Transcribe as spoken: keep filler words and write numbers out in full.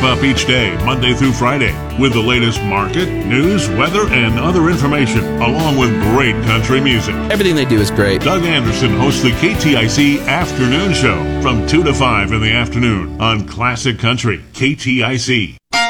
up each day, Monday through Friday, with the latest market, news, weather, and other information, along with great country music. Everything they do is great. Doug Anderson hosts the K T I C Afternoon Show from two to five in the afternoon on Classic Country, K T I C.